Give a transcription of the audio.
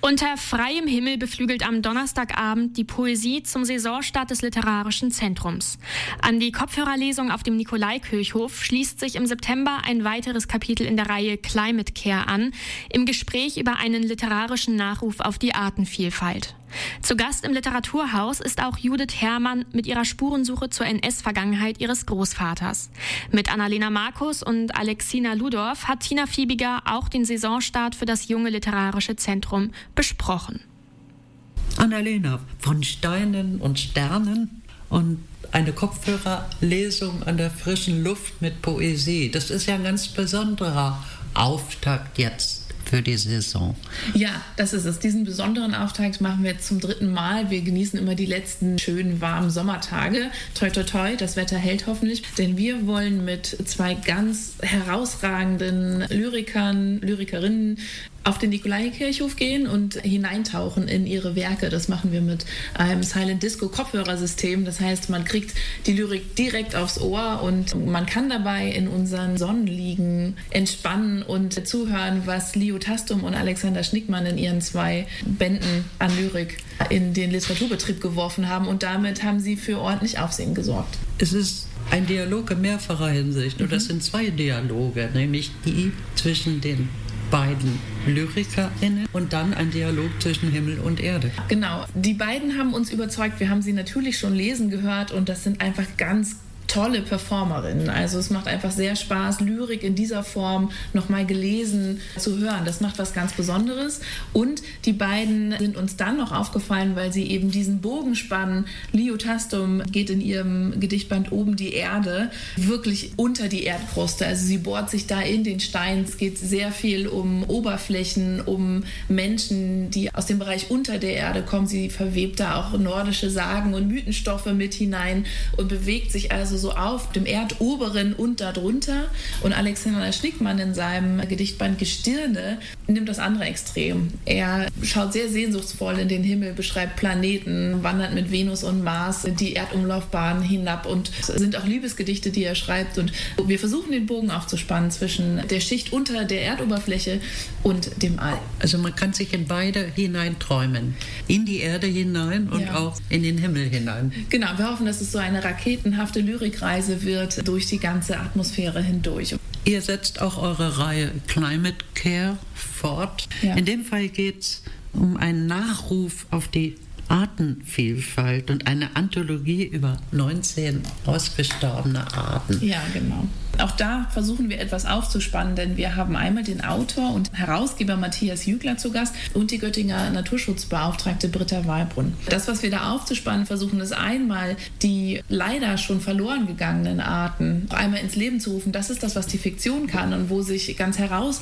Unter freiem Himmel beflügelt am Donnerstagabend die Poesie zum Saisonstart des Literarischen Zentrums. An die Kopfhörerlesung auf dem Nikolaikirchhof schließt sich im September ein weiteres Kapitel in der Reihe Climate Care an, im Gespräch über einen literarischen Nachruf auf die Artenvielfalt. Zu Gast im Literaturhaus ist auch Judith Herrmann mit ihrer Spurensuche zur NS-Vergangenheit ihres Großvaters. Mit Annalena Markus und Alexina Ludorf hat Tina Fiebiger auch den Saisonstart für das junge Literarische Zentrum besprochen. Annalena, von Steinen und Sternen und eine Kopfhörerlesung an der frischen Luft mit Poesie. Das ist ja ein ganz besonderer Auftakt jetzt für die Saison. Ja, das ist es. Diesen besonderen Auftakt machen wir jetzt zum 3. Mal. Wir genießen immer die letzten schönen, warmen Sommertage. Toi, toi, toi, das Wetter hält hoffentlich. Denn wir wollen mit 2 ganz herausragenden Lyrikerinnen auf den Nikolaikirchhof gehen und hineintauchen in ihre Werke. Das machen wir mit einem Silent Disco Kopfhörersystem. Das heißt, man kriegt die Lyrik direkt aufs Ohr und man kann dabei in unseren Sonnenliegen entspannen und zuhören, was Leo Tastum und Alexander Schnickmann in ihren 2 Bänden an Lyrik in den Literaturbetrieb geworfen haben. Und damit haben sie für ordentlich Aufsehen gesorgt. Es ist ein Dialog in mehrfacher Hinsicht. Und das sind 2 Dialoge, nämlich die zwischen den beiden LyrikerInnen und dann ein Dialog zwischen Himmel und Erde. Genau, die beiden haben uns überzeugt. Wir haben sie natürlich schon lesen gehört und das sind einfach ganz tolle Performerinnen. Also es macht einfach sehr Spaß, Lyrik in dieser Form nochmal gelesen zu hören. Das macht was ganz Besonderes. Und die beiden sind uns dann noch aufgefallen, weil sie eben diesen Bogen spannen. Leo Tastum geht in ihrem Gedichtband Oben die Erde wirklich unter die Erdkruste. Also sie bohrt sich da in den Stein. Es geht sehr viel um Oberflächen, um Menschen, die aus dem Bereich unter der Erde kommen. Sie verwebt da auch nordische Sagen und Mythenstoffe mit hinein und bewegt sich also so auf dem Erdoberen und darunter. Und Alexander Schnickmann in seinem Gedichtband Gestirne nimmt das andere Extrem. Er schaut sehr sehnsuchtsvoll in den Himmel, beschreibt Planeten, wandert mit Venus und Mars die Erdumlaufbahn hinab und es sind auch Liebesgedichte, die er schreibt. Und wir versuchen den Bogen aufzuspannen zwischen der Schicht unter der Erdoberfläche und dem All. Also man kann sich in beide hineinträumen. In die Erde hinein und auch in den Himmel hinein. Genau, wir hoffen, dass es so eine raketenhafte Lyrikreise wird durch die ganze Atmosphäre hindurch. Ihr setzt auch eure Reihe Climate Care fort. Ja. In dem Fall geht es um einen Nachruf auf die Artenvielfalt und eine Anthologie über 19 ausgestorbene Arten. Ja, genau. Auch da versuchen wir etwas aufzuspannen, denn wir haben einmal den Autor und Herausgeber Matthias Jügler zu Gast und die Göttinger Naturschutzbeauftragte Britta Wahlbrunn. Das, was wir da aufzuspannen versuchen, ist einmal die leider schon verloren gegangenen Arten einmal ins Leben zu rufen. Das ist das, was die Fiktion kann und wo sich ganz heraus